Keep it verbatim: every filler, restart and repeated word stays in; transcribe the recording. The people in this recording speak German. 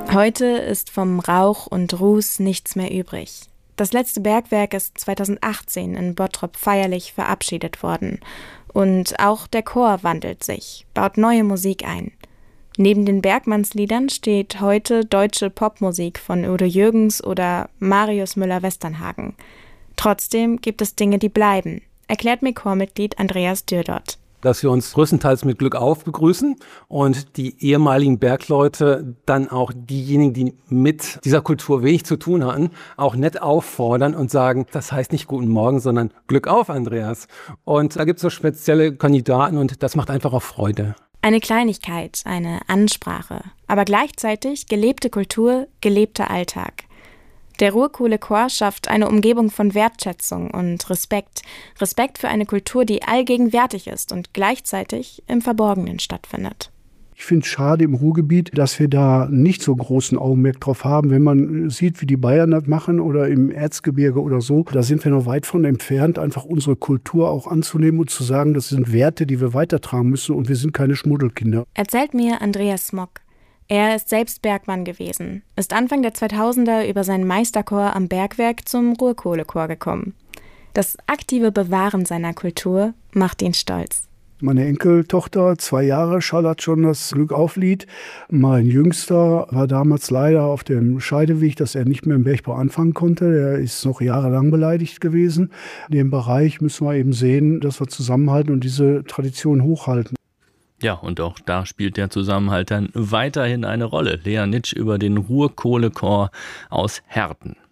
Heute ist vom Rauch und Ruß nichts mehr übrig. Das letzte Bergwerk ist zweitausendachtzehn in Bottrop feierlich verabschiedet worden. Und auch der Chor wandelt sich, baut neue Musik ein. Neben den Bergmannsliedern steht heute deutsche Popmusik von Udo Jürgens oder Marius Müller-Westernhagen. Trotzdem gibt es Dinge, die bleiben, erklärt mir Chormitglied Andreas Dürdott. Dass wir uns größtenteils mit Glück auf begrüßen und die ehemaligen Bergleute dann auch diejenigen, die mit dieser Kultur wenig zu tun hatten, auch nett auffordern und sagen, das heißt nicht Guten Morgen, sondern Glück auf, Andreas. Und da gibt es so spezielle Kandidaten und das macht einfach auch Freude. Eine Kleinigkeit, eine Ansprache, aber gleichzeitig gelebte Kultur, gelebter Alltag. Der Ruhrkohle-Chor schafft eine Umgebung von Wertschätzung und Respekt. Respekt für eine Kultur, die allgegenwärtig ist und gleichzeitig im Verborgenen stattfindet. Ich finde es schade im Ruhrgebiet, dass wir da nicht so großen Augenmerk drauf haben. Wenn man sieht, wie die Bayern das machen oder im Erzgebirge oder so, da sind wir noch weit von entfernt, einfach unsere Kultur auch anzunehmen und zu sagen, das sind Werte, die wir weitertragen müssen und wir sind keine Schmuddelkinder. Erzählt mir Andreas Smock. Er ist selbst Bergmann gewesen, ist Anfang der zweitausender über seinen Meisterchor am Bergwerk zum Ruhrkohlechor gekommen. Das aktive Bewahren seiner Kultur macht ihn stolz. Meine Enkeltochter, zwei Jahre, schallert schon das Glück-auf-Lied. Mein Jüngster war damals leider auf dem Scheideweg, dass er nicht mehr im Bergbau anfangen konnte. Er ist noch jahrelang beleidigt gewesen. In dem Bereich müssen wir eben sehen, dass wir zusammenhalten und diese Tradition hochhalten. Ja, und auch da spielt der Zusammenhalt dann weiterhin eine Rolle. Lea Nitsch über den Ruhrkohlechor aus Herten.